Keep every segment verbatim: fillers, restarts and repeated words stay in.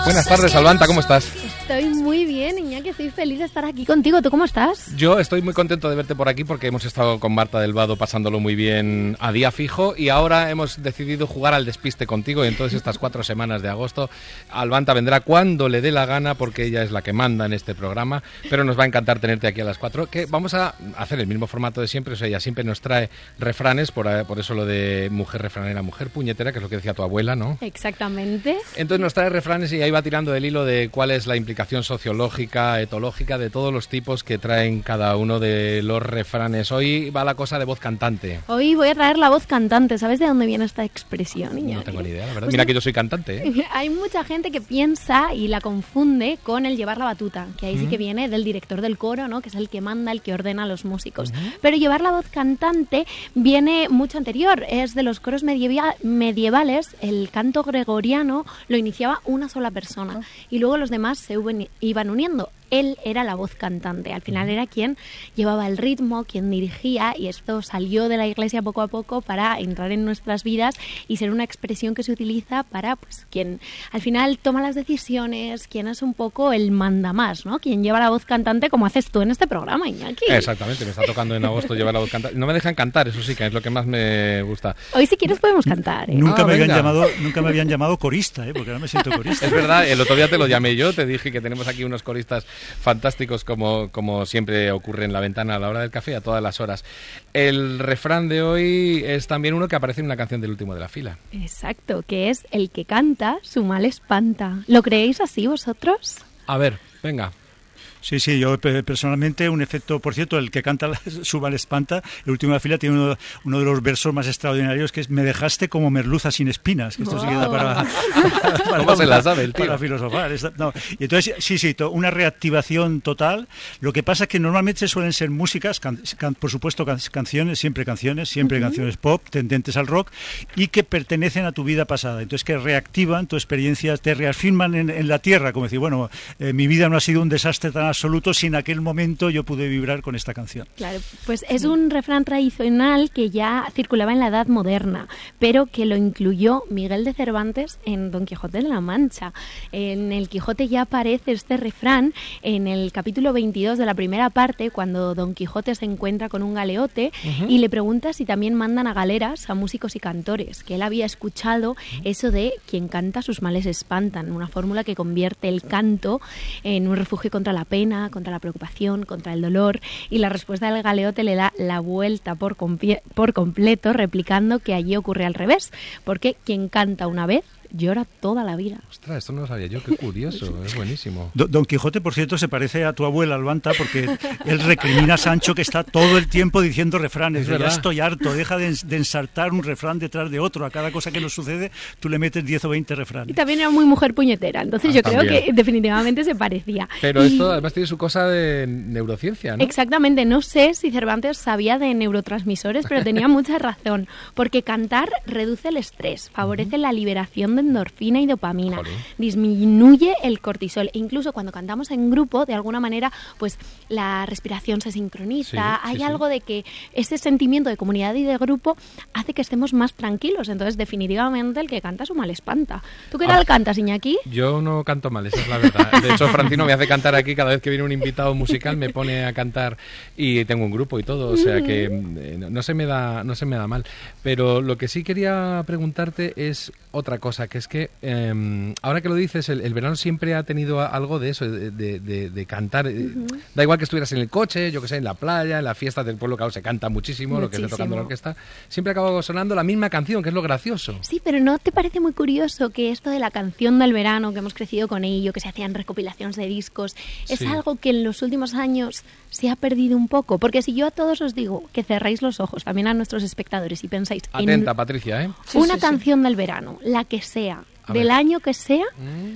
Buenas tardes, Albanta, ¿cómo estás? Estoy muy bien, Iñaki, estoy feliz de estar aquí contigo. ¿Tú cómo estás? Yo estoy muy contento de verte por aquí porque hemos estado con Marta del Vado pasándolo muy bien a día fijo y ahora hemos decidido jugar al despiste contigo y en todas estas cuatro semanas de agosto Albanta vendrá cuando le dé la gana porque ella es la que manda en este programa, pero nos va a encantar tenerte aquí a las cuatro, que vamos a hacer el mismo formato de siempre, o sea, ella siempre nos trae refranes, por, por eso lo de mujer refranera, mujer puñetera, que es lo que decía tu abuela, ¿no? Exactamente. Entonces nos trae refranes y ahí va tirando del hilo de cuál es la implicación sociológica, etológica de todos los tipos que traen cada uno de los refranes. Hoy va la cosa de voz cantante. Hoy voy a traer la voz cantante. ¿Sabes de dónde viene esta expresión, Iñaki? No tengo ni idea, la verdad. Pues Mira no. que yo soy cantante, ¿eh? Hay mucha gente que piensa y la confunde con el llevar la batuta, que ahí uh-huh. sí que viene del director del coro, ¿no? Que es el que manda, el que ordena a los músicos. Uh-huh. Pero llevar la voz cantante viene mucho anterior. Es de los coros medieva- medievales. El canto gregoriano lo iniciaba una sola persona. Uh-huh. Y luego los demás se iban uniendo. Él era la voz cantante, al final era quien llevaba el ritmo, quien dirigía, y esto salió de la iglesia poco a poco para entrar en nuestras vidas y ser una expresión que se utiliza para pues quien al final toma las decisiones, quien es un poco el mandamás, ¿no? Quien lleva la voz cantante, como haces tú en este programa, Iñaki. Exactamente, me está tocando en agosto llevar la voz cantante. No me dejan cantar, eso sí, que es lo que más me gusta. Hoy si quieres podemos cantar, ¿eh? Nunca, ah, me habían venga. llamado, nunca me habían llamado corista, ¿eh? Porque ahora me siento corista. Es verdad, el otro día te lo llamé yo, te dije que tenemos aquí unos coristas fantásticos como, como siempre ocurre en La Ventana a la hora del café, a todas las horas. El refrán de hoy es también uno que aparece en una canción del último de la fila. Exacto, que es el que canta, su mal espanta. ¿Lo creéis así vosotros? A ver, venga. Sí, sí, yo personalmente un efecto, por cierto, el que canta su mal espanta, el último de la fila tiene uno, uno de los versos más extraordinarios que es me dejaste como merluza sin espinas, que esto oh. se queda para, para, ¿Cómo se la sabe el tío? Para filosofar. No. Y entonces, sí, sí, una reactivación total. Lo que pasa es que normalmente suelen ser músicas, can, can, por supuesto can, canciones, siempre canciones, siempre uh-huh. canciones pop, tendentes al rock, y que pertenecen a tu vida pasada. Entonces que reactivan tu experiencia, te reafirman en, en la tierra, como decir, bueno, eh, mi vida no ha sido un desastre tan absoluto si en aquel momento yo pude vibrar con esta canción. Claro, pues es un refrán tradicional que ya circulaba en la Edad Moderna, pero que lo incluyó Miguel de Cervantes en Don Quijote de la Mancha. En el Quijote ya aparece este refrán en el capítulo veintidós de la primera parte, cuando Don Quijote se encuentra con un galeote uh-huh. y le pregunta si también mandan a galeras a músicos y cantores, que él había escuchado uh-huh. eso de quien canta sus males espantan, una fórmula que convierte el canto en un refugio contra la pena, contra la preocupación, contra el dolor, y la respuesta del galeote le da la vuelta por, compie- por completo, replicando que allí ocurre al revés, porque quien canta una vez llora toda la vida. Ostras, esto no lo sabía yo, qué curioso, es buenísimo. Don, Don Quijote, por cierto, se parece a tu abuela, Albanta, porque él recrimina a Sancho que está todo el tiempo diciendo refranes. Ya estoy harto, deja de, de ensartar un refrán detrás de otro. A cada cosa que nos sucede, tú le metes diez o veinte refranes. Y también era muy mujer puñetera, entonces ah, yo también. creo que definitivamente se parecía. Pero y... esto además tiene su cosa de neurociencia, ¿no? Exactamente, no sé si Cervantes sabía de neurotransmisores, pero tenía mucha razón, porque cantar reduce el estrés, favorece uh-huh. la liberación de endorfina y dopamina, Jolín. disminuye el cortisol, e incluso cuando cantamos en grupo, de alguna manera, pues la respiración se sincroniza, sí, hay sí, algo sí. de que ese sentimiento de comunidad y de grupo hace que estemos más tranquilos, entonces definitivamente el que canta su mal espanta. ¿Tú qué tal ah, cantas, Iñaki? Yo no canto mal, esa es la verdad. De hecho, Francino me hace cantar aquí cada vez que viene un invitado musical, me pone a cantar y tengo un grupo y todo, o sea que eh, no se me da, no se me da mal. Pero lo que sí quería preguntarte es otra cosa, que es que eh, ahora que lo dices, el, el verano siempre ha tenido algo de eso, de, de, de, de cantar. Uh-huh. Da igual que estuvieras en el coche, yo que sé, en la playa, en la fiesta del pueblo, claro, se canta muchísimo, muchísimo. Lo que está tocando la orquesta. Siempre acaba sonando la misma canción, que es lo gracioso. Sí, pero ¿no te parece muy curioso que esto de la canción del verano, que hemos crecido con ello, que se hacían recopilaciones de discos, es sí. algo que en los últimos años se ha perdido un poco? Porque si yo a todos os digo que cerréis los ojos, también a nuestros espectadores, y pensáis Atenta, en Patricia, ¿eh? Sí, una sí, canción sí. del verano, la que sea, a del ver. año que sea,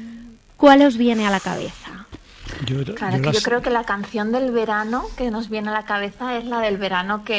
¿cuál os viene a la cabeza? Yo, claro, yo, que las... yo creo que la canción del verano que nos viene a la cabeza es la del verano que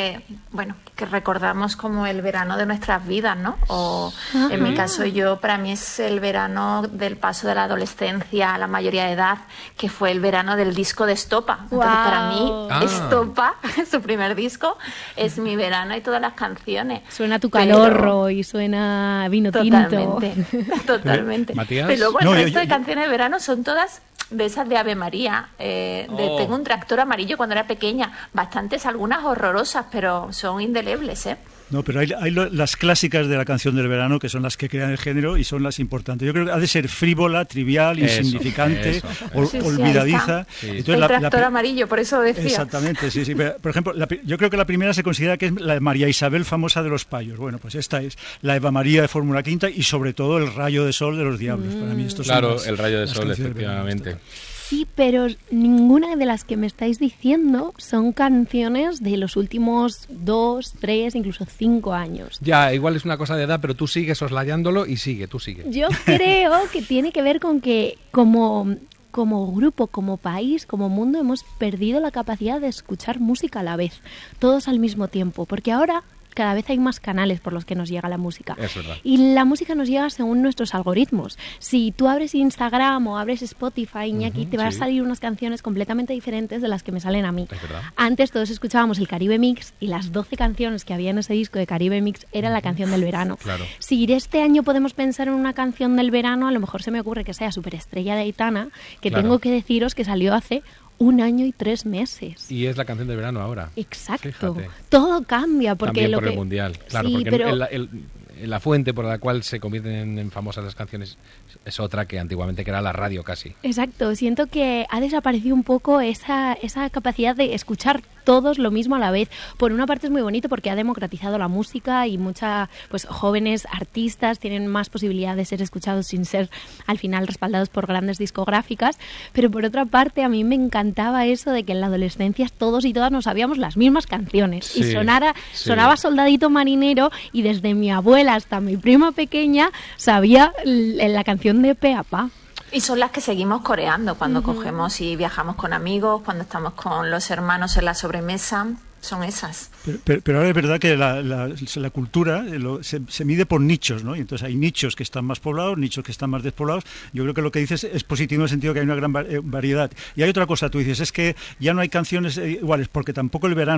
bueno, que recordamos como el verano de nuestras vidas, ¿no? O en mi caso yo, para mí es el verano del paso de la adolescencia a la mayoría de edad, que fue el verano del disco de Estopa. Entonces, Wow. para mí, Ah. Estopa, su primer disco, es mi verano y todas las canciones. Suena tu Pero- calorro y suena vino Totalmente, tinto. totalmente. Matías. Pero luego el No, yo- resto yo- de canciones de verano son todas de esas de Ave María, eh, de Oh. Tengo un tractor amarillo cuando era pequeña, bastantes, algunas horrorosas, pero son indelebles, ¿eh? No, pero hay, hay lo- las clásicas de la canción del verano, que son las que crean el género y son las importantes. Yo creo que ha de ser frívola, trivial, Eso, insignificante, eso, ol- Sí, sí, ahí olvidadiza. está. Sí. Entonces, El la- la tractor pri- amarillo, por eso decía. Exactamente, sí, sí. Pero, por ejemplo, la pri- yo creo que la primera se considera que es la de María Isabel, famosa de los payos. Bueno, pues esta es la Eva María de Fórmula Quinta y sobre todo el rayo de sol de los diablos. Para mí estos son Claro, las- el rayo de las sol, canciones del verano. efectivamente. Sí, pero ninguna de las que me estáis diciendo son canciones de los últimos dos, tres, incluso cinco años. Ya, igual es una cosa de edad, pero tú sigues soslayándolo y sigue, tú sigue. Yo creo que tiene que ver con que como, como grupo, como país, como mundo, hemos perdido la capacidad de escuchar música a la vez, todos al mismo tiempo, porque ahora cada vez hay más canales por los que nos llega la música. Es verdad. Y la música nos llega según nuestros algoritmos. Si tú abres Instagram o abres Spotify, Iñaki, Ujú, te van a sí. salir unas canciones completamente diferentes de las que me salen a mí. Es verdad. Antes todos escuchábamos el Caribe Mix y las doce canciones que había en ese disco de Caribe Mix era la canción del verano. Claro. Si este año podemos pensar en una canción del verano, a lo mejor se me ocurre que sea Superestrella de Aitana, que Claro. tengo que deciros que salió hace un año y tres meses. Y es la canción del verano ahora. Exacto. Fíjate. Todo cambia porque También lo por que el mundial, claro, Sí, porque pero- el- el- la fuente por la cual se convierten en, en famosas las canciones es otra que antiguamente que era la radio casi. Exacto, siento que ha desaparecido un poco esa, esa capacidad de escuchar todos lo mismo a la vez. Por una parte es muy bonito porque ha democratizado la música y muchas pues jóvenes artistas tienen más posibilidad de ser escuchados sin ser al final respaldados por grandes discográficas, pero por otra parte a mí me encantaba eso de que en la adolescencia todos y todas nos sabíamos las mismas canciones y Sí, sonara, sí. sonaba Soldadito Marinero y desde mi abuela hasta mi prima pequeña sabía l- la canción de Pe a Pa. Y son las que seguimos coreando cuando cogemos y viajamos con amigos, cuando estamos con los hermanos en la sobremesa, son esas. Pero, pero- pero ahora es verdad que la, la- la cultura eh, lo- se, se mide por nichos, ¿no? Y entonces hay nichos que están más poblados, nichos que están más despoblados. Yo creo que lo que dices es positivo en el sentido que hay una gran va- eh, variedad. Y hay otra cosa, tú dices, es que ya no hay canciones eh, iguales, porque tampoco el verano